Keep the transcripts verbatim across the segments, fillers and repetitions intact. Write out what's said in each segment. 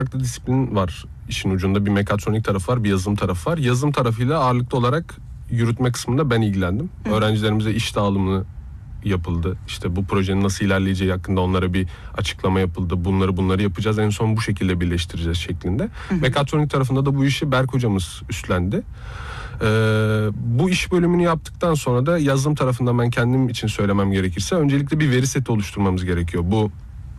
farklı disiplin var işin ucunda. Bir mekatronik tarafı var, bir yazılım tarafı var. Yazılım tarafıyla ağırlıklı olarak yürütme kısmında ben ilgilendim. Hı. Öğrencilerimize iş dağılımını yapıldı. İşte bu projenin nasıl ilerleyeceği hakkında onlara bir açıklama yapıldı. Bunları bunları yapacağız. En son bu şekilde birleştireceğiz şeklinde. Hı hı. Mekatronik tarafında da bu işi Berk hocamız üstlendi. Ee, bu iş bölümünü yaptıktan sonra da yazılım tarafından ben kendim için söylemem gerekirse öncelikle bir veri seti oluşturmamız gerekiyor. Bu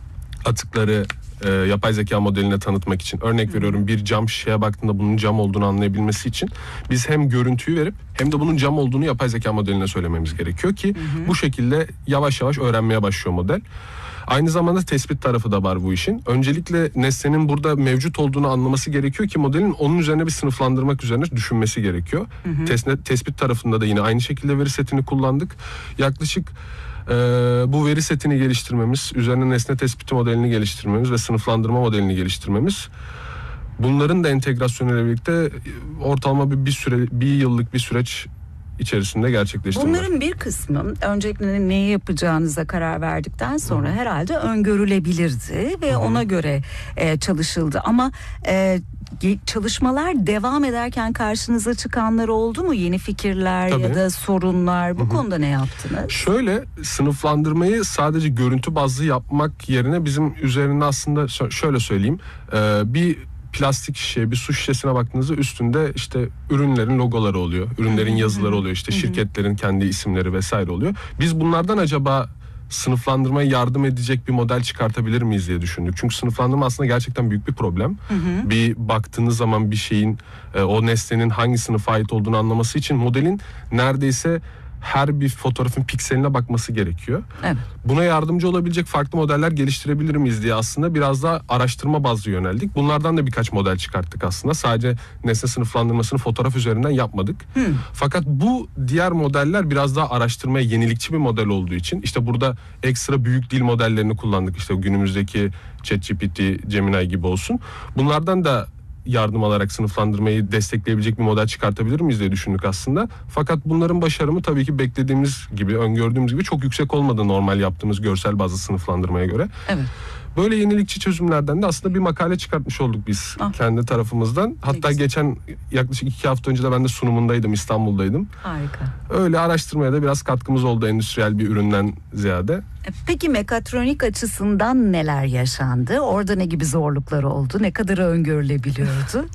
atıkları e, yapay zeka modeline tanıtmak için. Örnek Hı. veriyorum, bir cam şişeye baktığında bunun cam olduğunu anlayabilmesi için biz hem görüntüyü verip hem de bunun cam olduğunu yapay zeka modeline söylememiz gerekiyor ki Hı. bu şekilde yavaş yavaş öğrenmeye başlıyor model. Aynı zamanda tespit tarafı da var bu işin. Öncelikle nesnenin burada mevcut olduğunu anlaması gerekiyor ki modelin onun üzerine bir sınıflandırmak üzerine düşünmesi gerekiyor. Hı hı. Tesne, tespit tarafında da yine aynı şekilde veri setini kullandık. Yaklaşık e, bu veri setini geliştirmemiz, üzerine nesne tespiti modelini geliştirmemiz ve sınıflandırma modelini geliştirmemiz, bunların da entegrasyonuyla birlikte ortalama bir, bir süre, bir yıllık bir süreç içerisinde gerçekleştirmek. Bunların bir kısmı öncelikle neyi yapacağınıza karar verdikten sonra Hı. herhalde öngörülebilirdi ve Hı. ona göre e, çalışıldı. Ama e, çalışmalar devam ederken karşınıza çıkanlar oldu mu? Yeni fikirler Tabii. ya da sorunlar, bu Hı. konuda ne yaptınız? Şöyle, sınıflandırmayı sadece görüntü bazlı yapmak yerine bizim üzerine aslında şöyle söyleyeyim, e, bir plastik şişeye, bir su şişesine baktığınızda üstünde işte ürünlerin logoları oluyor. Ürünlerin yazıları oluyor. İşte şirketlerin kendi isimleri vesaire oluyor. Biz bunlardan acaba sınıflandırmaya yardım edecek bir model çıkartabilir miyiz diye düşündük. Çünkü sınıflandırma aslında gerçekten büyük bir problem. Hı hı. Bir baktığınız zaman bir şeyin, o nesnenin hangi sınıfa ait olduğunu anlaması için modelin neredeyse her bir fotoğrafın pikseline bakması gerekiyor. Evet. Buna yardımcı olabilecek farklı modeller geliştirebilir miyiz diye aslında biraz daha araştırma bazlı yöneldik. Bunlardan da birkaç model çıkarttık aslında. Sadece nesne sınıflandırmasını fotoğraf üzerinden yapmadık. Hmm. Fakat bu diğer modeller biraz daha araştırmaya yenilikçi bir model olduğu için işte burada ekstra büyük dil modellerini kullandık. İşte günümüzdeki ChatGPT, Gemini gibi olsun. Bunlardan da yardım alarak sınıflandırmayı destekleyebilecek bir model çıkartabilir miyiz diye düşündük aslında. Fakat bunların başarımı tabii ki beklediğimiz gibi, öngördüğümüz gibi çok yüksek olmadı normal yaptığımız görsel bazlı sınıflandırmaya göre. Evet. Böyle yenilikçi çözümlerden de aslında bir makale çıkartmış olduk biz ah. kendi tarafımızdan. Hatta geçen yaklaşık iki hafta önce de ben de sunumundaydım, İstanbul'daydım. Harika. Öyle araştırmaya da biraz katkımız oldu endüstriyel bir üründen ziyade. Peki mekatronik açısından neler yaşandı? Orada ne gibi zorluklar oldu? Ne kadar öngörülebiliyordu?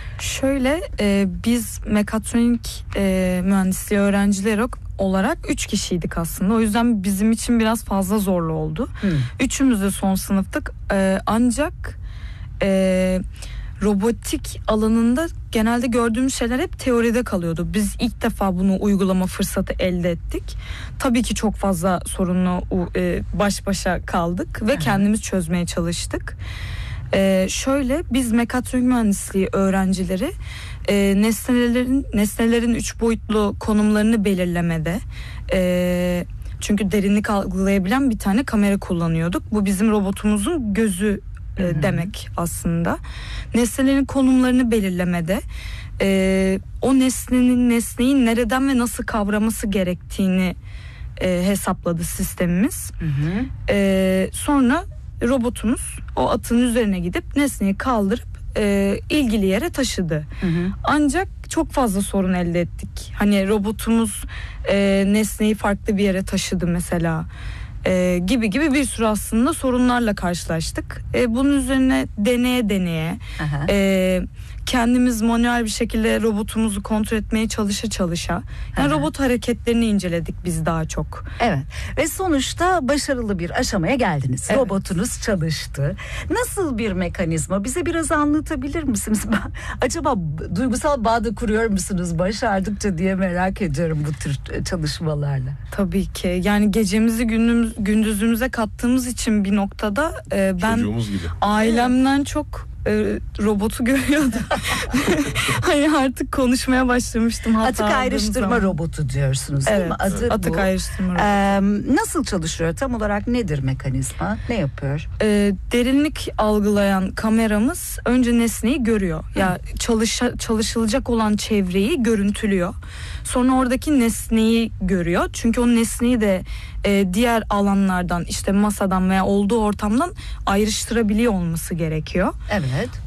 Şöyle e, biz mekatronik e, mühendisliği öğrencileri olarak üç kişiydik aslında. O yüzden bizim için biraz fazla zorlu oldu. Hmm. Üçümüz de son sınıftık. E, ancak e, robotik alanında genelde gördüğümüz şeyler hep teoride kalıyordu. Biz ilk defa bunu uygulama fırsatı elde ettik. Tabii ki çok fazla sorunla e, baş başa kaldık ve Aha. kendimiz çözmeye çalıştık. Ee, şöyle biz mekatronik mühendisliği öğrencileri e, nesnelerin nesnelerin üç boyutlu konumlarını belirlemede e, çünkü derinlik algılayabilen bir tane kamera kullanıyorduk. Bu bizim robotumuzun gözü e, demek aslında. Nesnelerin konumlarını belirlemede e, o nesnenin nesneyi nereden ve nasıl kavraması gerektiğini e, hesapladı sistemimiz. Hı hı. E, sonra robotumuz o atın üzerine gidip nesneyi kaldırıp e, ilgili yere taşıdı. Hı hı. Ancak çok fazla sorun elde ettik. Hani robotumuz e, nesneyi farklı bir yere taşıdı mesela. E, gibi gibi bir sürü aslında sorunlarla karşılaştık. E, bunun üzerine deneye deneye e, kendimiz manuel bir şekilde robotumuzu kontrol etmeye çalışa çalışa yani robot hareketlerini inceledik biz daha çok. Evet ve sonuçta başarılı bir aşamaya geldiniz. Evet. Robotunuz çalıştı. Nasıl bir mekanizma? Bize biraz anlatabilir misiniz? Acaba duygusal bağ da kuruyor musunuz başardıkça diye merak ediyorum bu tür çalışmalarla. Tabii ki. Yani gecemizi gündüz, gündüzümüze kattığımız için bir noktada e, ben ailemden çok e, robotu görüyordum. Hani artık konuşmaya başlamıştım. Atık ayrıştırma zaman. Robotu diyorsunuz değil evet, mi? Adı atık bu. ayrıştırma robotu. Ee, nasıl çalışıyor? Tam olarak nedir mekanizma? Ne yapıyor? Ee, derinlik algılayan kameramız önce nesneyi görüyor. Hı. Ya çalış, çalışılacak olan çevreyi görüntülüyor. Sonra oradaki nesneyi görüyor. Çünkü o nesneyi de e, diğer alanlardan, işte masadan veya olduğu ortamdan ayrıştırabiliyor olması gerekiyor. Evet.